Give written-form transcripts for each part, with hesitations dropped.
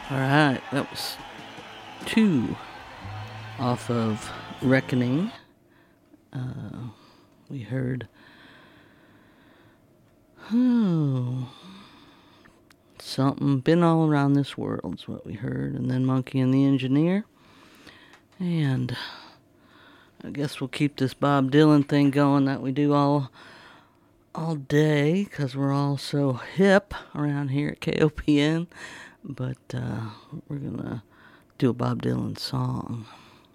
Alright, that was 2 off of Reckoning. We heard something, Been All Around This World is what we heard, and then Monkey and the Engineer. And I guess we'll keep this Bob Dylan thing going that we do all day, because we're all so hip around here at KOPN. But we're going to do a Bob Dylan song.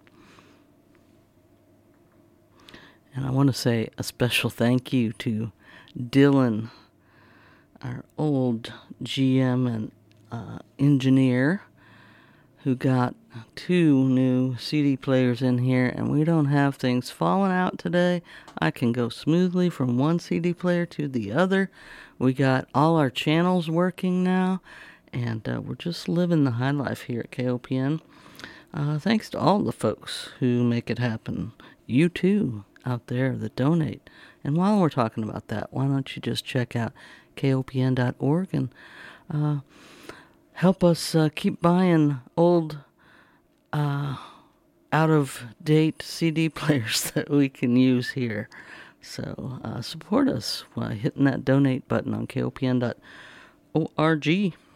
And I want to say a special thank you to Dylan, our old GM and engineer, who got 2 new CD players in here, and we don't have things falling out today. I can go smoothly from one CD player to the other. We got all our channels working now, and we're just living the high life here at KOPN. Thanks to all the folks who make it happen. You too, out there that donate. And while we're talking about that, why don't you just check out kopn.org and help us keep buying old, out-of-date CD players that we can use here. So support us by hitting that donate button on kopn.org.